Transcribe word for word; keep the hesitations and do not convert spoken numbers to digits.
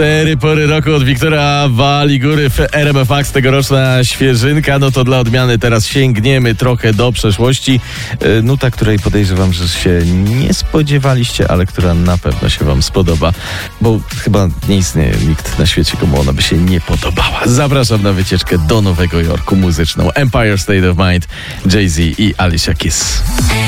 Cztery pory roku od Wiktora Waligury w R M F Max, tegoroczna świeżynka. No to dla odmiany teraz sięgniemy trochę do przeszłości. Nuta, której podejrzewam, że się nie spodziewaliście, ale która na pewno się wam spodoba, bo chyba nie istnieje nikt na świecie, komu ona by się nie podobała. Zapraszam na wycieczkę do Nowego Jorku muzyczną. Empire State of Mind, Jay-Z i Alicia Keys.